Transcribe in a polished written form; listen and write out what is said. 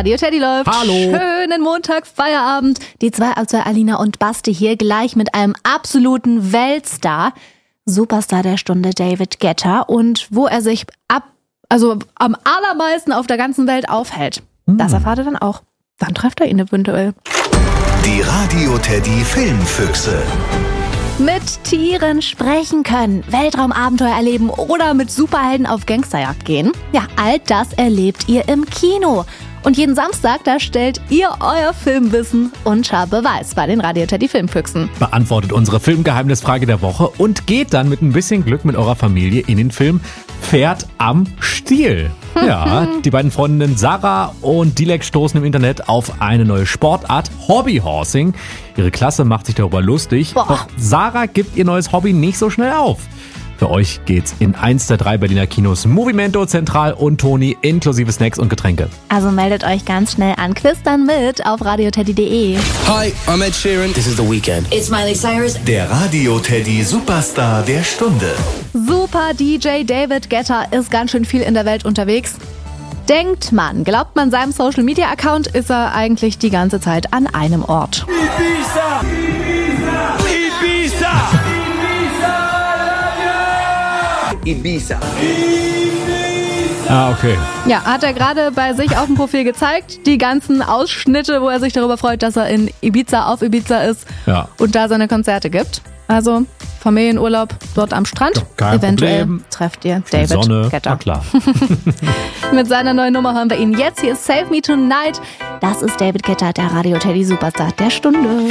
Radio Teddy läuft. Hallo. Schönen Montag, Feierabend. Die zwei Alina und Basti hier gleich mit einem absoluten Weltstar. Superstar der Stunde David Guetta und wo er sich am allermeisten auf der ganzen Welt aufhält. Das erfahrt ihr dann auch. Dann trefft er ihn eventuell. Die Radio Teddy Filmfüchse. Mit Tieren sprechen können, Weltraumabenteuer erleben oder mit Superhelden auf Gangsterjagd gehen. Ja, all das erlebt ihr im Kino. Und jeden Samstag, da stellt ihr euer Filmwissen unter Beweis bei den Radio Teddy Filmfüchsen. Beantwortet unsere Filmgeheimnisfrage der Woche und geht dann mit ein bisschen Glück mit eurer Familie in den Film Pferd am Stiel. Ja, die beiden Freundinnen Sarah und Dilek stoßen im Internet auf eine neue Sportart, Hobbyhorsing. Ihre Klasse macht sich darüber lustig. Doch Sarah gibt ihr neues Hobby nicht so schnell auf. Für euch geht's in 1 der 3 Berliner Kinos Movimento, Zentral und Toni inklusive Snacks und Getränke. Also meldet euch ganz schnell an. Quiz dann mit auf radioteddy.de. Hi, I'm Ed Sheeran. This is The Weeknd. It's Miley Cyrus. Der Radio Teddy Superstar der Stunde. Super DJ David Guetta ist ganz schön viel in der Welt unterwegs. Denkt man, glaubt man seinem Social Media Account, ist er eigentlich die ganze Zeit an einem Ort. Ibiza! Ibiza! Ibiza! Ah, okay. Ja, hat er gerade bei sich auf dem Profil gezeigt. Die ganzen Ausschnitte, wo er sich darüber freut, dass er in Ibiza auf Ibiza ist und da seine Konzerte gibt. Also Familienurlaub dort am Strand. Ja, kein Eventuell Problem. Trefft ihr David Sonne, Guetta. na klar. Mit seiner neuen Nummer hören wir ihn jetzt. Hier ist Save Me Tonight. Das ist David Guetta, der Radio Teddy Superstar der Stunde.